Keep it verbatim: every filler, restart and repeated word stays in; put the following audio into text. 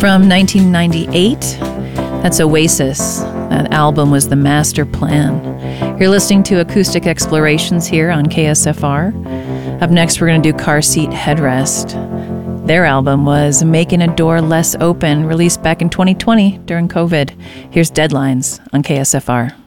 From nineteen ninety-eight, that's Oasis. That album was The Master Plan. You're listening to Acoustic Explorations here on K S F R. Up next, we're going to do Car Seat Headrest. Their album was Making a Door Less Open, released back in twenty twenty during COVID. Here's Deadlines on K S F R.